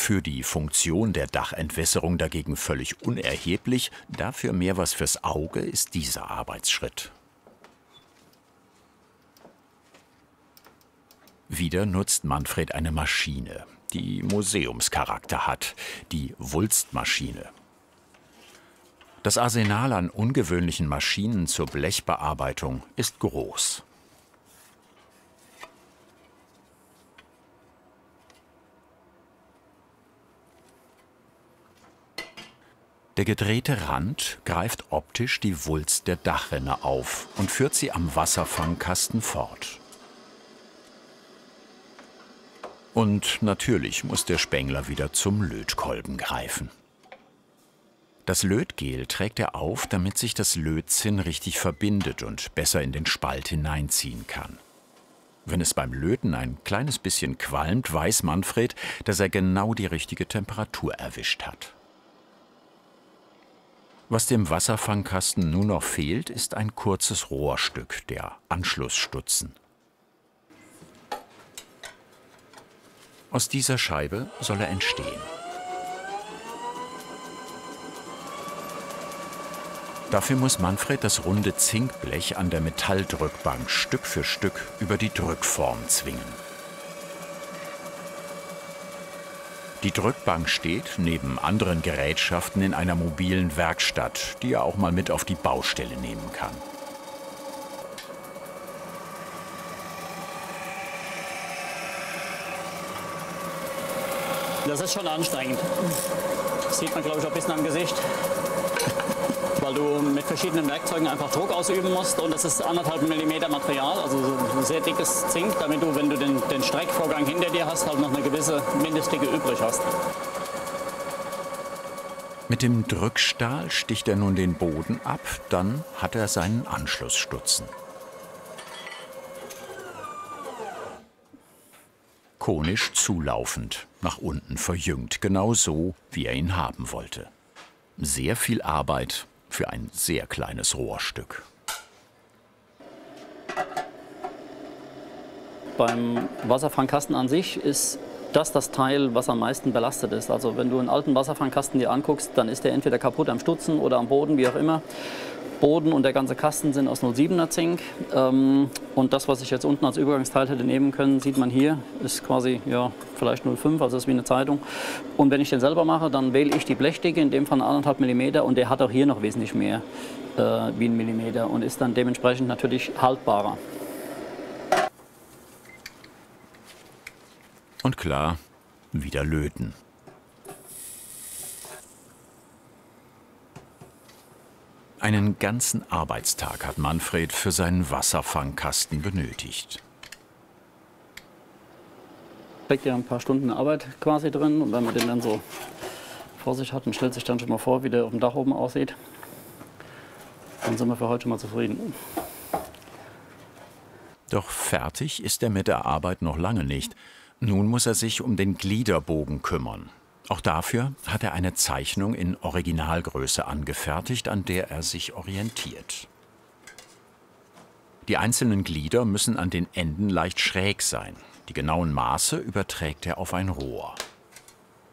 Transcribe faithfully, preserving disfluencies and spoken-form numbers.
Für die Funktion der Dachentwässerung dagegen völlig unerheblich, dafür mehr was fürs Auge ist dieser Arbeitsschritt. Wieder nutzt Manfred eine Maschine, die Museumscharakter hat, die Wulstmaschine. Das Arsenal an ungewöhnlichen Maschinen zur Blechbearbeitung ist groß. Der gedrehte Rand greift optisch die Wulst der Dachrinne auf und führt sie am Wasserfangkasten fort. Und natürlich muss der Spengler wieder zum Lötkolben greifen. Das Lötgel trägt er auf, damit sich das Lötzinn richtig verbindet und besser in den Spalt hineinziehen kann. Wenn es beim Löten ein kleines bisschen qualmt, weiß Manfred, dass er genau die richtige Temperatur erwischt hat. Was dem Wasserfangkasten nun noch fehlt, ist ein kurzes Rohrstück, der Anschlussstutzen. Aus dieser Scheibe soll er entstehen. Dafür muss Manfred das runde Zinkblech an der Metalldrückbank Stück für Stück über die Drückform zwingen. Die Drückbank steht neben anderen Gerätschaften in einer mobilen Werkstatt, die er auch mal mit auf die Baustelle nehmen kann. Das ist schon anstrengend. Das sieht man, glaube ich, auch ein bisschen am Gesicht. Weil du mit verschiedenen Werkzeugen einfach Druck ausüben musst. Und das ist anderthalb Millimeter Material, also so ein sehr dickes Zink, damit du, wenn du den, den Streckvorgang hinter dir hast, halt noch eine gewisse Mindestdicke übrig hast. Mit dem Drückstahl sticht er nun den Boden ab, dann hat er seinen Anschlussstutzen. Konisch zulaufend, nach unten verjüngt, genau so, wie er ihn haben wollte. Sehr viel Arbeit für ein sehr kleines Rohrstück. Beim Wasserfangkasten an sich ist das das Teil, was am meisten belastet ist. Also wenn du einen alten Wasserfangkasten dir anguckst, dann ist der entweder kaputt am Stutzen oder am Boden, wie auch immer. Boden und der ganze Kasten sind aus null siebener Zink. Ähm, und das, was ich jetzt unten als Übergangsteil hätte nehmen können, sieht man hier, ist quasi ja, vielleicht null Komma fünf, also ist wie eine Zeitung. Und wenn ich den selber mache, dann wähle ich die Blechdicke, in dem Fall anderthalb Millimeter, und der hat auch hier noch wesentlich mehr äh, wie ein Millimeter und ist dann dementsprechend natürlich haltbarer. Und klar, wieder löten. Einen ganzen Arbeitstag hat Manfred für seinen Wasserfangkasten benötigt. Steckt ja ein paar Stunden Arbeit quasi drin, und wenn man den dann so vor sich hat und stellt sich dann schon mal vor, wie der auf dem Dach oben aussieht, dann sind wir für heute schon mal zufrieden. Doch fertig ist er mit der Arbeit noch lange nicht. Nun muss er sich um den Gliederbogen kümmern. Auch dafür hat er eine Zeichnung in Originalgröße angefertigt, an der er sich orientiert. Die einzelnen Glieder müssen an den Enden leicht schräg sein. Die genauen Maße überträgt er auf ein Rohr.